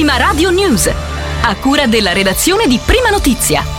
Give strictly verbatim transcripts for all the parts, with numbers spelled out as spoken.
Prima Radio News, a cura della redazione di Prima Notizia.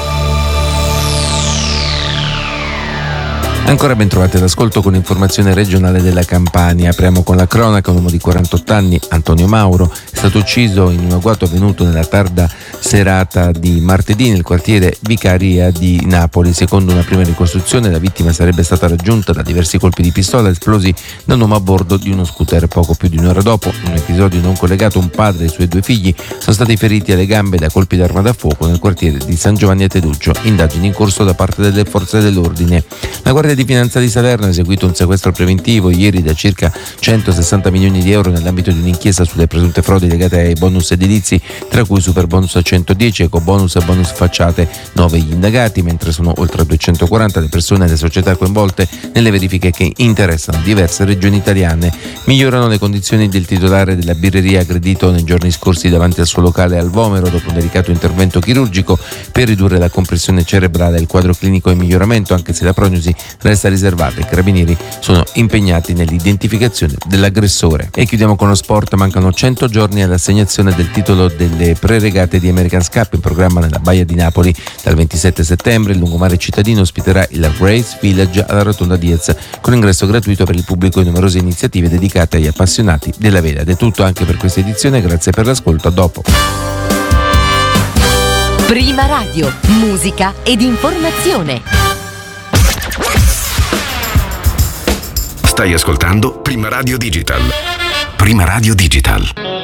Ancora ben trovati all'ascolto con l'informazione regionale della Campania. Apriamo con la cronaca. Un uomo di quarantotto anni, Antonio Mauro, è stato ucciso in un agguato avvenuto nella tarda serata di martedì nel quartiere Vicaria di Napoli. Secondo una prima ricostruzione, la vittima sarebbe stata raggiunta da diversi colpi di pistola esplosi da un uomo a bordo di uno scooter. Poco più di un'ora dopo, in un episodio non collegato, un padre e i suoi due figli sono stati feriti alle gambe da colpi d'arma da fuoco nel quartiere di San Giovanni a Teduccio. Indagini in corso da parte delle forze dell'ordine. La Guardia di Finanza di Salerno ha eseguito un sequestro preventivo ieri da circa centosessanta milioni di euro nell'ambito di un'inchiesta sulle presunte frodi legate ai bonus edilizi, tra cui Superbonus a centodieci, Ecobonus e bonus facciate. Nove gli indagati, mentre sono oltre duecentoquaranta le persone e le società coinvolte nelle verifiche che interessano diverse regioni italiane. Migliorano le condizioni del titolare della birreria aggredito nei giorni scorsi davanti al suo locale al Vomero dopo un delicato intervento chirurgico per ridurre la compressione cerebrale. Il quadro clinico è in miglioramento, anche se la prognosi resta riservata. I carabinieri sono impegnati nell'identificazione dell'aggressore. E chiudiamo con lo sport. Mancano cento giorni all'assegnazione del titolo delle preregate di America's Cup in programma nella Baia di Napoli. Dal ventisette settembre il lungomare cittadino ospiterà il Race Village alla Rotonda Diez, con ingresso gratuito per il pubblico e numerose iniziative dedicate agli appassionati della vela. Ed è tutto anche per questa edizione, grazie per l'ascolto, a dopo. Prima Radio, musica ed informazione. Stai ascoltando Prima Radio Digital. Prima Radio Digital.